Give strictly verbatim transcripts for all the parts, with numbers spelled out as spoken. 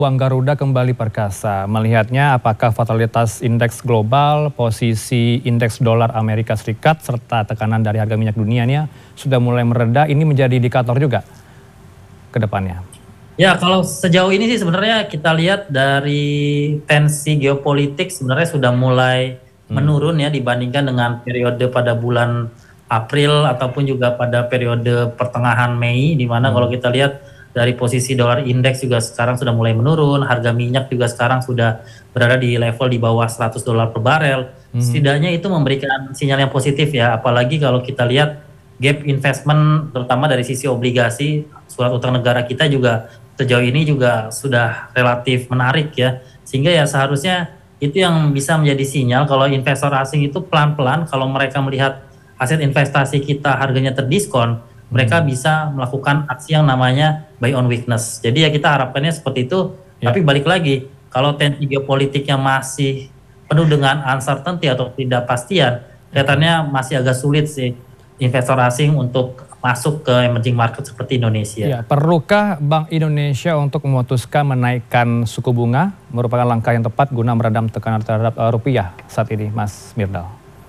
Uang Garuda kembali perkasa. Melihatnya apakah volatilitas indeks global, posisi indeks dolar Amerika Serikat, serta tekanan dari harga minyak dunianya sudah mulai mereda, ini menjadi indikator juga ke depannya. Ya, kalau sejauh ini sih sebenarnya kita lihat dari tensi geopolitik sebenarnya sudah mulai Hmm. menurun ya dibandingkan dengan periode pada bulan April ataupun juga pada periode pertengahan Mei, di mana Hmm. kalau kita lihat dari posisi dolar indeks juga sekarang sudah mulai menurun, harga minyak juga sekarang sudah berada di level di bawah seratus dolar per barel. Hmm. Setidaknya itu memberikan sinyal yang positif ya, apalagi kalau kita lihat gap investment terutama dari sisi obligasi surat utang negara kita juga sejauh ini juga sudah relatif menarik ya, sehingga ya seharusnya itu yang bisa menjadi sinyal kalau investor asing itu pelan-pelan kalau mereka melihat aset investasi kita harganya terdiskon, mereka bisa melakukan aksi yang namanya buy on weakness. Jadi ya kita harapannya seperti itu, Ya. tapi balik lagi kalau tensi geopolitiknya masih penuh dengan uncertainty atau ketidakpastian, kelihatannya masih agak sulit sih investor asing untuk masuk ke emerging market seperti Indonesia. Ya, perlukah Bank Indonesia untuk memutuskan menaikkan suku bunga merupakan langkah yang tepat guna meredam tekanan terhadap uh, rupiah saat ini, Mas Mirdal?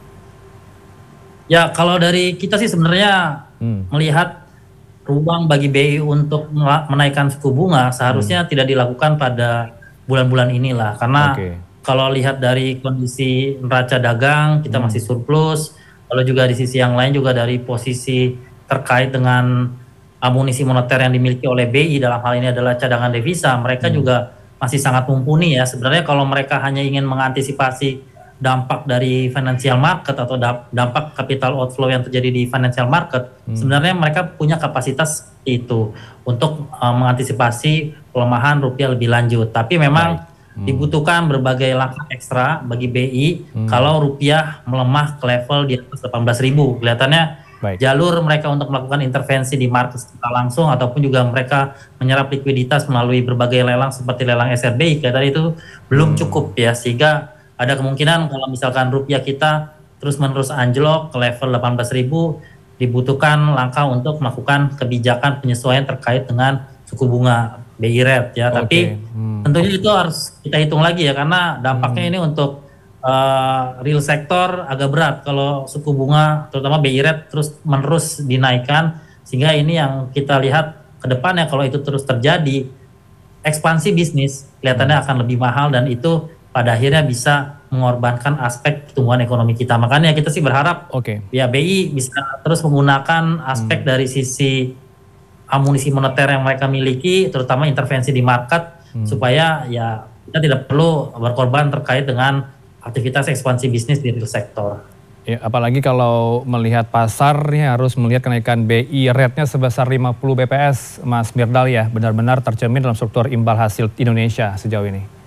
Ya, kalau dari kita sih sebenarnya hmm. melihat ruang bagi B I untuk menaikkan suku bunga seharusnya hmm. tidak dilakukan pada bulan-bulan inilah, karena okay. kalau lihat dari kondisi neraca dagang kita hmm. masih surplus, lalu juga di sisi yang lain juga dari posisi terkait dengan amunisi moneter yang dimiliki oleh B I dalam hal ini adalah cadangan devisa, mereka hmm. juga masih sangat mumpuni ya. Sebenarnya kalau mereka hanya ingin mengantisipasi dampak dari financial market atau dampak capital outflow yang terjadi di financial market, hmm. sebenarnya mereka punya kapasitas itu untuk uh, mengantisipasi pelemahan rupiah lebih lanjut. Tapi memang hmm. dibutuhkan berbagai langkah ekstra bagi B I hmm. kalau rupiah melemah ke level di atas delapan belas ribu. Kelihatannya Baik. jalur mereka untuk melakukan intervensi di market secara langsung ataupun juga mereka menyerap likuiditas melalui berbagai lelang seperti lelang S R B I, kelihatannya itu belum hmm. cukup ya, sehingga ada kemungkinan kalau misalkan rupiah kita terus-menerus anjlok ke level delapan belas ribu, dibutuhkan langkah untuk melakukan kebijakan penyesuaian terkait dengan suku bunga B I rate ya. Okay. Tapi hmm. tentunya itu harus kita hitung lagi ya, karena dampaknya hmm. ini untuk uh, real sektor agak berat kalau suku bunga terutama B I rate terus-menerus dinaikkan, sehingga ini yang kita lihat ke depannya kalau itu terus terjadi, ekspansi bisnis kelihatannya hmm. akan lebih mahal dan itu pada akhirnya bisa mengorbankan aspek pertumbuhan ekonomi kita. Makanya kita sih berharap okay. ya B I bisa terus menggunakan aspek hmm. dari sisi amunisi moneter yang mereka miliki, terutama intervensi di market, hmm. supaya ya kita tidak perlu berkorban terkait dengan aktivitas ekspansi bisnis di real sektor. Ya, apalagi kalau melihat pasarnya harus melihat kenaikan B I rate-nya sebesar lima puluh B P S, Mas Mirdal ya, benar-benar tercermin dalam struktur imbal hasil Indonesia sejauh ini.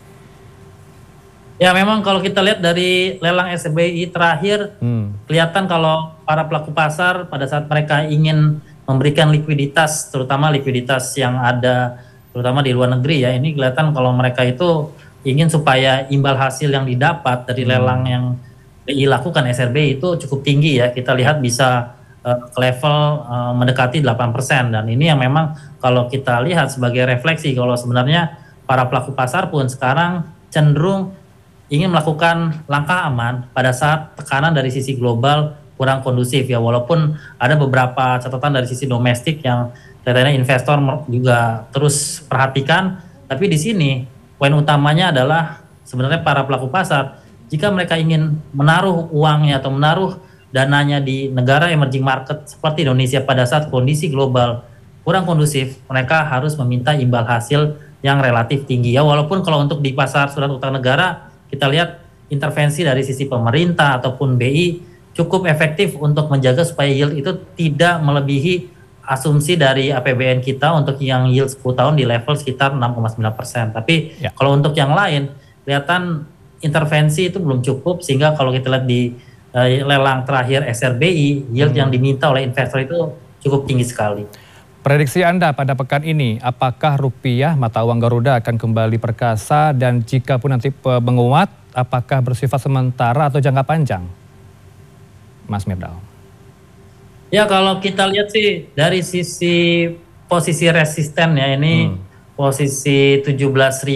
Ya memang kalau kita lihat dari lelang S B I terakhir, hmm. kelihatan kalau para pelaku pasar pada saat mereka ingin memberikan likuiditas, terutama likuiditas yang ada terutama di luar negeri ya, ini kelihatan kalau mereka itu ingin supaya imbal hasil yang didapat dari hmm. lelang yang B I lakukan S R B I itu cukup tinggi ya, kita lihat bisa uh, ke level uh, mendekati delapan persen, dan ini yang memang kalau kita lihat sebagai refleksi kalau sebenarnya para pelaku pasar pun sekarang cenderung ingin melakukan langkah aman pada saat tekanan dari sisi global kurang kondusif ya, walaupun ada beberapa catatan dari sisi domestik yang kelihatannya investor juga terus perhatikan, tapi di sini poin utamanya adalah sebenarnya para pelaku pasar jika mereka ingin menaruh uangnya atau menaruh dananya di negara emerging market seperti Indonesia pada saat kondisi global kurang kondusif, mereka harus meminta imbal hasil yang relatif tinggi ya, walaupun kalau untuk di pasar surat utang negara kita lihat intervensi dari sisi pemerintah ataupun B I cukup efektif untuk menjaga supaya yield itu tidak melebihi asumsi dari A P B N kita untuk yang yield sepuluh tahun di level sekitar enam koma sembilan persen. Tapi ya. kalau untuk yang lain, kelihatan intervensi itu belum cukup, sehingga kalau kita lihat di uh, lelang terakhir S R B I, yield hmm. yang diminta oleh investor itu cukup tinggi sekali. Prediksi Anda pada pekan ini, apakah rupiah mata uang Garuda akan kembali perkasa, dan jika pun nanti menguat, apakah bersifat sementara atau jangka panjang? Mas Mirdal. Ya kalau kita lihat sih dari sisi posisi resisten ya, ini hmm. posisi tujuh belas ribu